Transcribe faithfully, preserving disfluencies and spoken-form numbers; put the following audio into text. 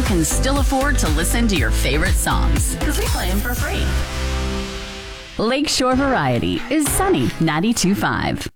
can still afford to listen to your favorite songs because we play them for free. Lakeshore Variety is Sunny ninety-two point five.